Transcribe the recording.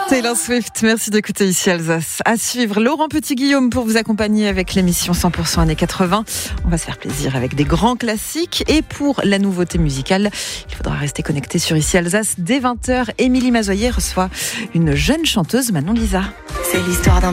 Taylor Swift, merci d'écouter ici Alsace. À suivre, Laurent Petit-Guillaume pour vous accompagner avec l'émission 100% années 80. On va se faire plaisir avec des grands classiques. Et pour la nouveauté musicale, il faudra rester connecté sur ici Alsace. Dès 20h, Émilie Mazoyer reçoit une jeune chanteuse, Manon Lisa. C'est l'histoire d'un